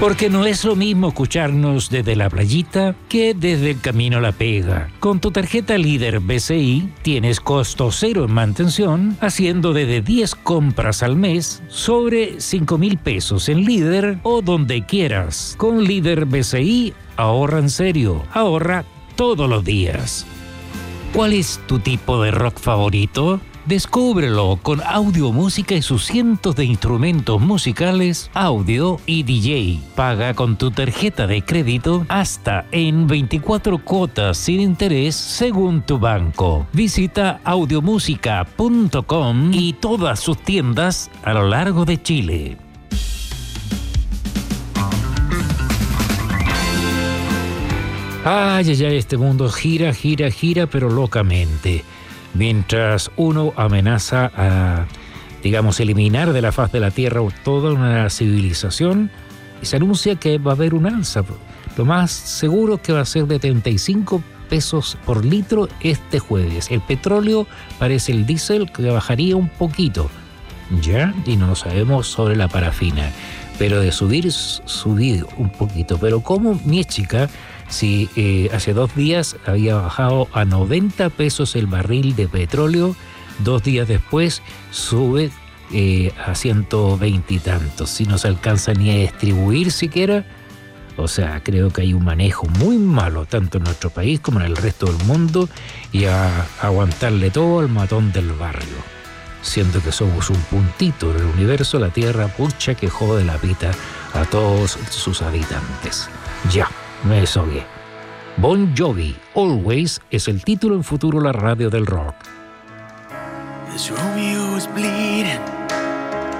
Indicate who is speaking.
Speaker 1: Porque no es lo mismo escucharnos desde la playita que desde el camino a la pega. Con tu tarjeta Líder BCI tienes costo cero en mantención, haciendo desde 10 compras al mes sobre 5.000 pesos en Líder o donde quieras. Con Líder BCI, ahorra en serio, ahorra todos los días. ¿Cuál es tu tipo de rock favorito? Descúbrelo con Audio Música y sus cientos de instrumentos musicales, audio y DJ. Paga con tu tarjeta de crédito hasta en 24 cuotas sin interés según tu banco. Visita audiomusica.com y todas sus tiendas a lo largo de Chile. Ay, este mundo gira, pero locamente. Mientras uno amenaza a, eliminar de la faz de la Tierra toda una civilización, y se anuncia que va a haber un alza. Lo más seguro es que va a ser de 35 pesos por litro este jueves. El petróleo parece el diésel que bajaría un poquito, ¿ya? Y no lo sabemos sobre la parafina. Pero de subir un poquito. Pero como mi chica, si hace 2 días había bajado a 90 pesos el barril de petróleo, 2 días después sube a 120 y tantos. Si no se alcanza ni a distribuir siquiera. O sea, creo que hay un manejo muy malo, tanto en nuestro país como en el resto del mundo, y a aguantarle todo al matón del barrio. Siendo que somos un puntito en el universo, la Tierra, pucha que jode la pita a todos sus habitantes. Ya, me desahogué. Bon Jovi, Always, es el título en futuro la radio del rock.
Speaker 2: This Romeo is bleeding.